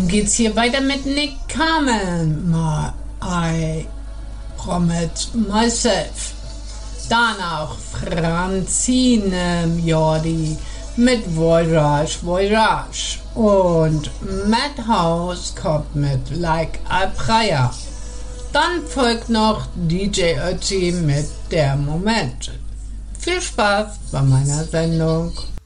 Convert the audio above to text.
geht's hier weiter mit Nick Carmen. I Promise Myself. Danach Francine Jordi mit Voyage Voyage. Und Madhouse kommt mit Like a Prayer. Dann folgt noch DJ Ötzi mit Der Moment. Viel Spaß bei meiner Sendung.